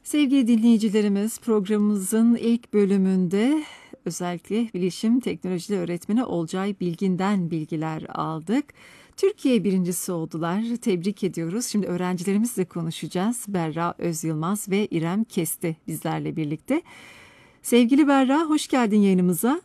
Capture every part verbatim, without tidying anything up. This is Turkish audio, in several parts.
Sevgili dinleyicilerimiz, programımızın ilk bölümünde özellikle bilişim teknolojileri öğretmeni Olcay Bilgin'den bilgiler aldık. Türkiye birincisi oldular. Tebrik ediyoruz. Şimdi öğrencilerimizle konuşacağız. Berra Özyılmaz ve İrem Kesti bizlerle birlikte. Sevgili Berra, hoş geldin yayınımıza.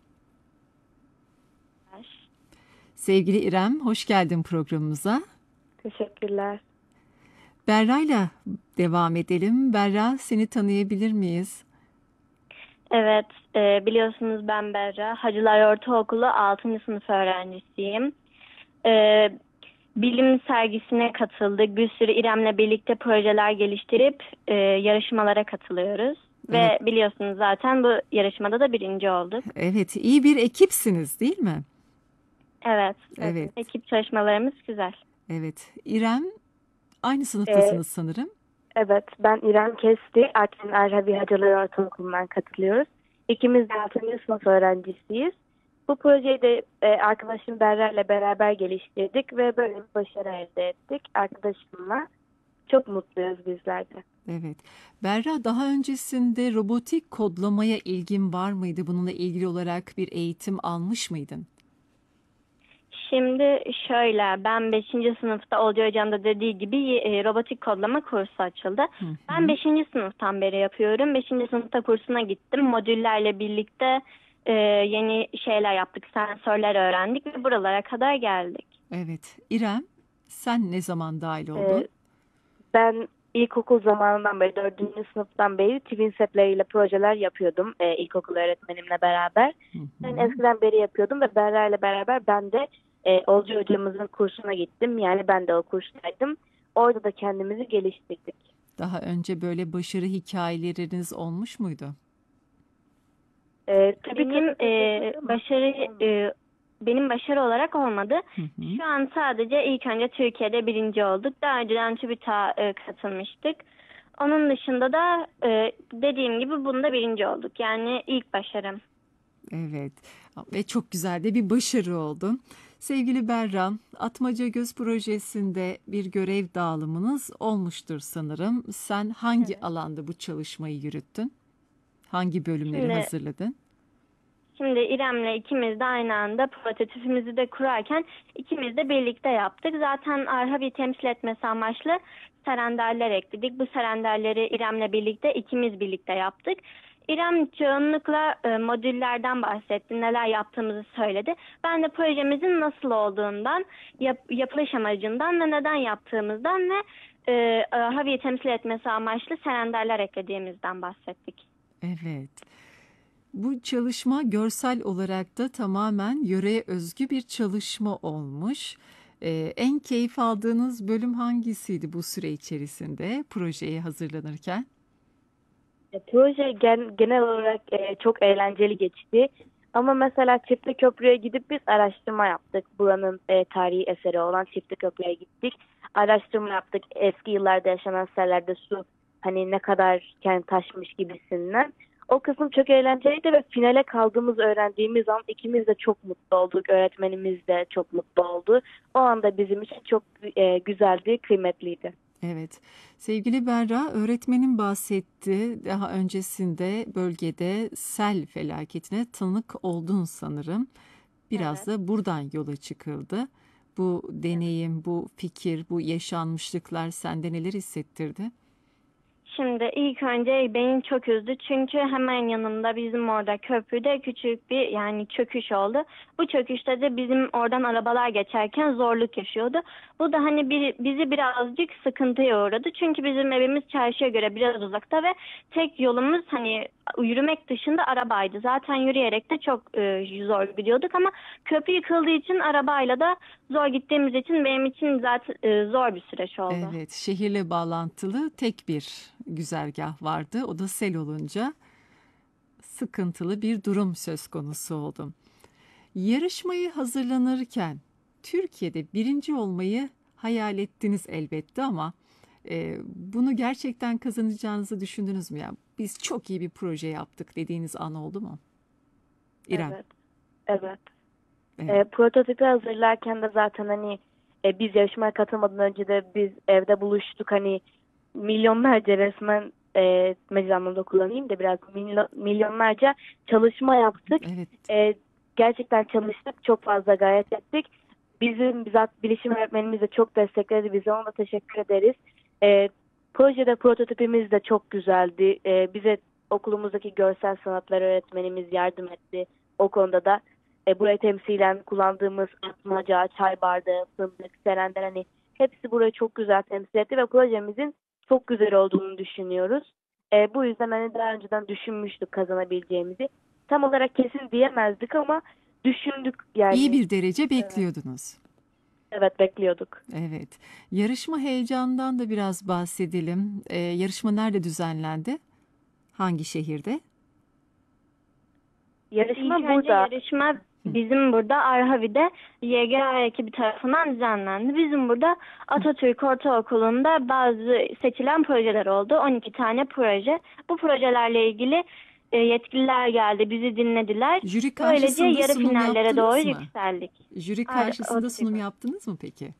Sevgili İrem, hoş geldin programımıza. Teşekkürler. Berra'yla devam edelim. Berra, seni tanıyabilir miyiz? Evet, e, biliyorsunuz ben Berra. Hacılar Ortaokulu altıncı sınıf öğrencisiyim. E, bilim sergisine katıldık. Bir sürü İrem'le birlikte projeler geliştirip e, yarışmalara katılıyoruz. Evet. Ve biliyorsunuz zaten bu yarışmada da birinci olduk. Evet, iyi bir ekipsiniz, değil mi? Evet, evet. Evet, Ekip çalışmalarımız güzel. evet. İrem, aynı E, sınıftasınız sanırım. evet, ben İrem Kesti. Artvin Erhabi Hacılar Ortaokulu'ndan katılıyoruz. İkimiz de altıncı sınıf öğrencisiyiz. Bu projeyi de e, arkadaşım Berra ile beraber geliştirdik ve böyle bir başarı elde ettik arkadaşımla. Çok mutluyuz bizler de. Evet. Berra, daha öncesinde robotik kodlamaya ilgin var mıydı? Bununla ilgili olarak bir eğitim almış mıydın? Şimdi şöyle, ben beşinci sınıfta Olcay Hocam da dediği gibi e, robotik kodlama kursu açıldı. Hı Ben hı. beşinci sınıftan beri yapıyorum. Beşinci sınıfta kursuna gittim. Modüllerle birlikte e, yeni şeyler yaptık, sensörler öğrendik ve buralara kadar geldik. Evet. İrem, sen ne zaman dahil E, oldun? Ben ilkokul zamanından beri, dördüncü sınıftan beri TwinSet'ler ile projeler yapıyordum e, ilkokul öğretmenimle beraber. Hı Ben hı. eskiden beri yapıyordum ve Berra ile beraber ben de e, Olcu hocamızın kursuna gittim. Yani ben de o kurstaydım. Orada da kendimizi geliştirdik. Daha önce böyle başarı hikayeleriniz olmuş muydu? E, benim e, başarı e, benim başarı olarak olmadı. Hı hı. Şu an sadece ilk önce Türkiye'de birinci olduk. Daha önceden TÜBİTAK'a e, katılmıştık. Onun dışında da e, dediğim gibi bunda birinci olduk. Yani ilk başarım. Evet, ve çok güzel de bir başarı oldu. Sevgili Berra, Atmaca Göz projesinde bir görev dağılımınız olmuştur sanırım. Sen hangi Evet. alanda bu çalışmayı yürüttün? Hangi bölümleri Şimdi hazırladın? şimdi İrem'le ikimiz de aynı anda prototipimizi de kurarken ikimiz de birlikte yaptık. Zaten Arhavi temsil etmesi amaçlı serenderler ekledik. Bu serenderleri İrem'le birlikte ikimiz birlikte yaptık. İrem çoğunlukla e, modüllerden bahsetti, neler yaptığımızı söyledi. Ben de projemizin nasıl olduğundan, yap, yapılış amacından ve neden yaptığımızdan ve e, Arhavi'yi temsil etmesi amaçlı serenderler eklediğimizden bahsettik. Evet. Bu çalışma görsel olarak da tamamen yöreye özgü bir çalışma olmuş. Ee, en keyif aldığınız bölüm hangisiydi bu süre içerisinde projeye hazırlanırken? E, Proje gen- genel olarak e, çok eğlenceli geçti. Ama mesela Çifte Köprü'ye gidip biz araştırma yaptık. Buranın e, tarihi eseri olan Çifte Köprü'ye gittik. Araştırma yaptık. Eski yıllarda yaşanan sellerde su hani ne kadar kendi taşmış gibisinden. O kısım çok eğlenceliydi ve finale kaldığımız öğrendiğimiz an ikimiz de çok mutlu olduk. Öğretmenimiz de çok mutlu oldu. O anda bizim için çok e, güzeldi, kıymetliydi. Evet, sevgili Berra, öğretmenin bahsetti. Daha öncesinde bölgede sel felaketine tanık oldun sanırım. Biraz Evet. da buradan yola çıkıldı. Bu Evet. deneyim, bu fikir, bu yaşanmışlıklar sende neler hissettirdi? Şimdi ilk önce beni çok üzdü çünkü hemen yanımda bizim orada köprüde küçük bir yani çöküş oldu. Bu çöküşte de bizim oradan arabalar geçerken zorluk yaşıyordu. Bu da hani bir, bizi birazcık sıkıntıya uğradı. Çünkü bizim evimiz çarşıya göre biraz uzakta ve tek yolumuz hani yürümek dışında arabaydı. Zaten yürüyerek de çok e, zor gidiyorduk ama köprü yıkıldığı için arabayla da zor gittiğimiz için benim için zaten e, zor bir süreç oldu. Evet, şehirle bağlantılı tek bir güzergah vardı. O da sel olunca sıkıntılı bir durum söz konusu oldu. Yarışmayı hazırlanırken Türkiye'de birinci olmayı hayal ettiniz elbette ama e, bunu gerçekten kazanacağınızı düşündünüz mü? Yani biz çok iyi bir proje yaptık dediğiniz an oldu mu? İrem. Evet, evet. Evet. E, prototipi hazırlarken de zaten hani e, biz yarışmaya katılmadan önce de biz evde buluştuk hani milyonlarca resmen e, mecaz anlamda kullanayım da biraz milyo- milyonlarca çalışma yaptık. Evet. E, gerçekten çalıştık. Çok fazla gayret ettik. Bizim bizzat bilişim öğretmenimiz de çok destekledi bize. Ona da teşekkür ederiz. E, projede prototipimiz de çok güzeldi. E, bize okulumuzdaki görsel sanatlar öğretmenimiz yardım etti. O konuda da e, burayı temsilen kullandığımız atmaca, çay bardağı, fındık, serender hani hepsi burayı çok güzel temsil etti ve projemizin çok güzel olduğunu düşünüyoruz. E, bu yüzden hani daha önceden düşünmüştük kazanabileceğimizi. Tam olarak kesin diyemezdik ama düşündük yani. İyi bir derece Evet, bekliyordunuz. evet bekliyorduk. Evet. Yarışma heyecanından da biraz bahsedelim. Ee, yarışma nerede düzenlendi? Hangi şehirde? Yarışma İlk önce burada. yarışma bizim burada Arhavi'de Y G A ekibi tarafından düzenlendi. Bizim burada Atatürk Ortaokulu'nda bazı seçilen projeler oldu. on iki tane proje. Bu projelerle ilgili e, yetkililer geldi, bizi dinlediler. Jüri Böylece karşısında yarı sunum finallere doğru yaptınız mı? yükseldik. Jüri Ar- karşısında sunum Atatürk. yaptınız mı peki?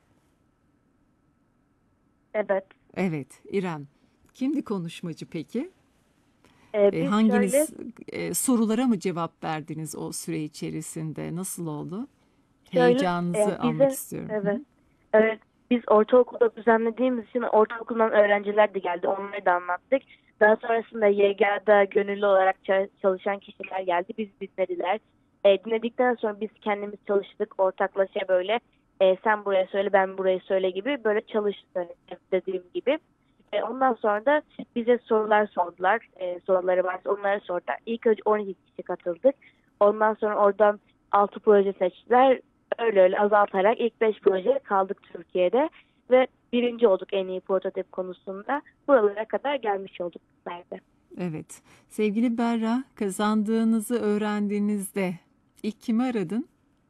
Evet. Evet, İrem. Kimdi konuşmacı peki? E, E, biz şöyle hanginiz e, sorulara mı cevap verdiniz o süre içerisinde? Nasıl oldu? şöyle Heyecanınızı e, almak bize istiyorum. evet. Evet. Biz ortaokulda düzenlediğimiz için ortaokuldan öğrenciler de geldi. Onları da anlattık. Daha sonrasında Y G A'da gönüllü olarak ça- çalışan kişiler geldi. Biz dinlediler. E, dinledikten sonra biz kendimiz çalıştık. Ortaklaşa böyle e, sen buraya söyle ben buraya söyle gibi böyle çalıştık dediğim gibi. E, ondan sonra da bize sorular sordular. E, soruları varsa onları sordular. İlk önce on iki kişi katıldık. Ondan sonra oradan altı proje seçtiler. Öyle öyle azaltarak ilk beş proje kaldık Türkiye'de ve birinci olduk en iyi prototip konusunda. Buralara kadar gelmiş olduk bizler de. Evet. Sevgili Berra, kazandığınızı öğrendiğinizde ilk kimi aradın?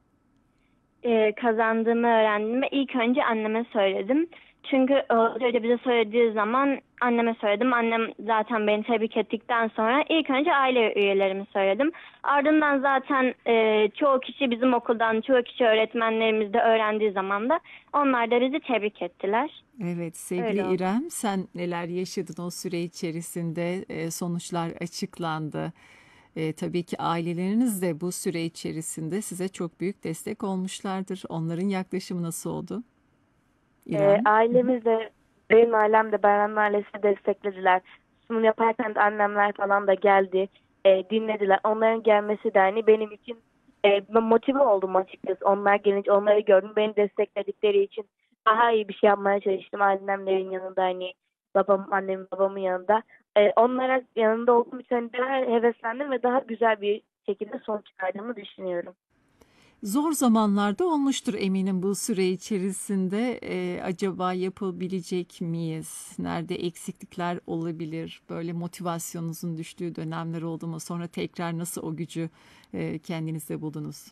e, kazandığımı öğrendiğimde ilk önce anneme söyledim. Çünkü hoca bize söylediği zaman anneme söyledim. Annem zaten beni tebrik ettikten sonra ilk önce aile üyelerimi söyledim. Ardından zaten e, çoğu kişi bizim okuldan, çoğu kişi öğretmenlerimiz de öğrendiği zaman da onlar da bizi tebrik ettiler. Evet, sevgili Öyle oldu. İrem, sen neler yaşadın o süre içerisinde? E, sonuçlar açıklandı. E, tabii ki aileleriniz de bu süre içerisinde size çok büyük destek olmuşlardır. Onların yaklaşımı nasıl oldu? E, İrem? ailemiz de benim ailem de Berra'nın ailesi de desteklediler. Sunum yaparken de annemler falan da geldi. E, dinlediler. Onların gelmesi de hani benim için e, ben motive oldum açıkçası. Onlar gelince onları gördüm. Beni destekledikleri için daha iyi bir şey yapmaya çalıştım. Annemlerin yanında hani babam, annemin babamın yanında. E, onlara yanında olduğum için hani daha heveslendim ve daha güzel bir şekilde sonuç çıkardığımı düşünüyorum. Zor zamanlarda olmuştur eminim bu süre içerisinde. Ee, acaba yapabilecek miyiz? Nerede eksiklikler olabilir? Böyle motivasyonunuzun düştüğü dönemler oldu mu? Sonra tekrar nasıl o gücü e, kendinizde buldunuz?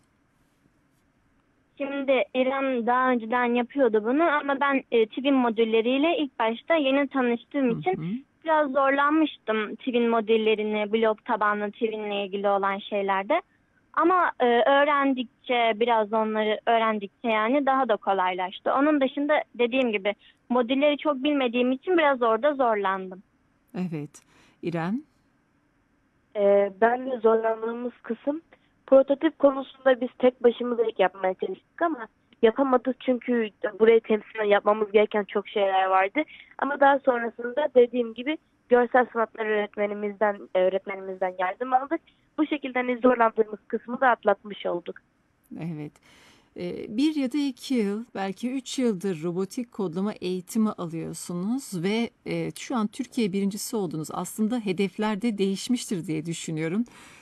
Şimdi İrem daha önceden yapıyordu bunu ama ben e, Twin modülleriyle ilk başta yeni tanıştığım Hı için hı. biraz zorlanmıştım Twin modüllerini, blok tabanlı Twin'le ilgili olan şeylerde. Ama e, öğrendikçe, biraz onları öğrendikçe yani daha da kolaylaştı. Onun dışında dediğim gibi modülleri çok bilmediğim için biraz orada zorlandım. Evet. İrem? Ee, ben de zorlandığımız kısım prototip konusunda biz tek başımıza ilk yapmaya çalıştık ama yapamadık çünkü burayı temsilen yapmamız gereken çok şeyler vardı. Ama daha sonrasında dediğim gibi görsel sanatlar öğretmenimizden öğretmenimizden yardım aldık. Bu şekilde hani zorlandığımız kısmı da atlatmış olduk. Evet. Ee, Bir ya da iki yıl, belki üç yıldır robotik kodlama eğitimi alıyorsunuz ve e, şu an Türkiye birincisi oldunuz. Aslında hedefler de değişmiştir diye düşünüyorum.